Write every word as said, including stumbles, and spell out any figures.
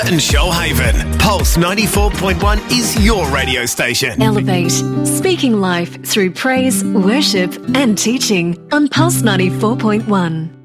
And Shoalhaven. Pulse ninety-four point one is your radio station. Elevate, speaking life through praise, worship and teaching on Pulse ninety-four point one.